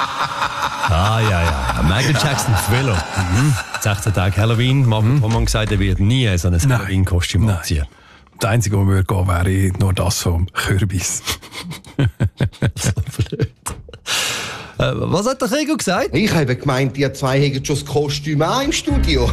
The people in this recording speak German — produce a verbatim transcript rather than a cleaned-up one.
Ah, ja, ja. Michael Jackson, Thriller. Mhm. sechzehn Tage Halloween. Marco Pomann gesagt, er wird nie so ein Halloween-Kostüm anziehen. Das Einzige, was mir gehen wäre nur das vom Kürbis. So blöd. Äh, was hat der Krigo gesagt? Ich habe gemeint, die zwei haben schon das Kostüm an im Studio.